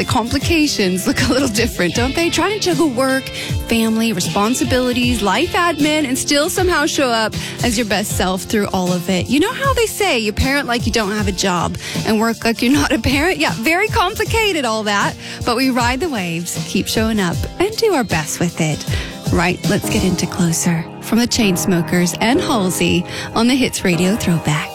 The complications look a little different, don't they? Trying to juggle work, family, responsibilities, life admin, and still somehow show up as your best self through all of it. You know how they say you parent like you don't have a job and work like you're not a parent? Yeah, very complicated, all that. But we ride the waves, keep showing up, and do our best with it. Right, let's get into Closer from the Chainsmokers and Halsey on the Hits Radio Throwback.